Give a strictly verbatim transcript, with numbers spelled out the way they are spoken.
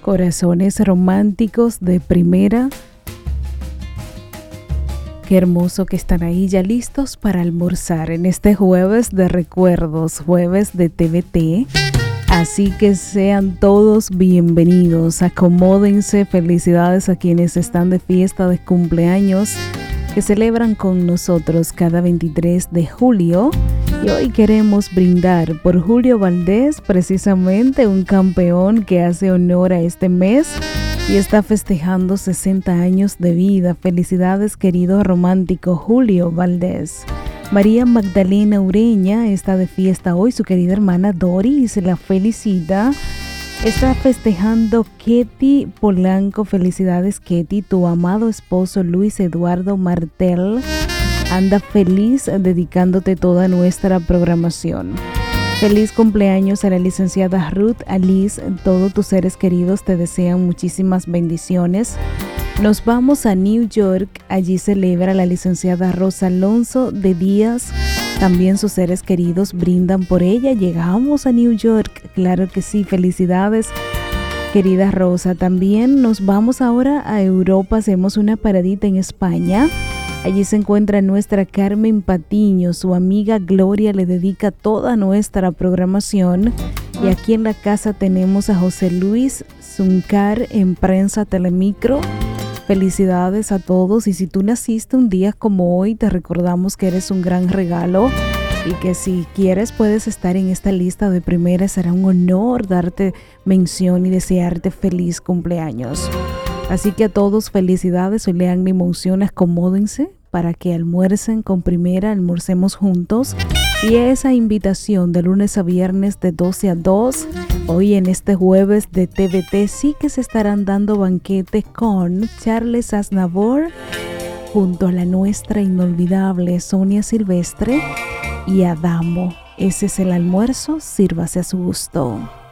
Corazones románticos de primera. Qué hermoso que están ahí ya listos para almorzar en este jueves de recuerdos, jueves de T V T. Así que sean todos bienvenidos, acomódense, felicidades a quienes están de fiesta de cumpleaños, que celebran con nosotros cada veintitrés de julio. Y hoy queremos brindar por Julio Valdés, precisamente un campeón que hace honor a este mes y está festejando sesenta años de vida. Felicidades, querido romántico Julio Valdés. María Magdalena Ureña está de fiesta hoy, su querida hermana Dori se la felicita. Está festejando Ketty Polanco. Felicidades, Ketty. Tu amado esposo Luis Eduardo Martel anda feliz dedicándote toda nuestra programación. Feliz cumpleaños a la licenciada Ruth Alice. Todos tus seres queridos te desean muchísimas bendiciones. Nos vamos a New York. Allí celebra la licenciada Rosa Alonso de Díaz. También sus seres queridos brindan por ella. Llegamos a New York. Claro que sí. Felicidades, querida Rosa. También nos vamos ahora a Europa. Hacemos una paradita en España. Allí se encuentra nuestra Carmen Patiño. Su amiga Gloria le dedica toda nuestra programación. Y aquí en la casa tenemos a José Luis Zuncar en Prensa Telemicro. Felicidades a todos. Y si tú naciste un día como hoy, te recordamos que eres un gran regalo. Y que si quieres puedes estar en esta lista de primera. Será un honor darte mención y desearte feliz cumpleaños. Así que a todos felicidades. Hoy lean mi emoción, acomódense para que almuercen con primera, almorcemos juntos. Y esa invitación de lunes a viernes de doce a dos, hoy en este jueves de T V T sí que se estarán dando banquetes con Charles Aznavour junto a la nuestra inolvidable Sonia Silvestre y Adamo. Ese es el almuerzo, sírvase a su gusto.